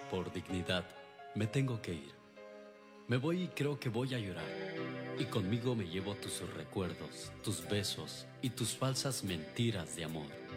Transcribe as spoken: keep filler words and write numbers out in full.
por dignidad, me tengo que ir. Me voy y creo que voy a llorar. Y conmigo me llevo tus recuerdos, tus besos y tus falsas mentiras de amor.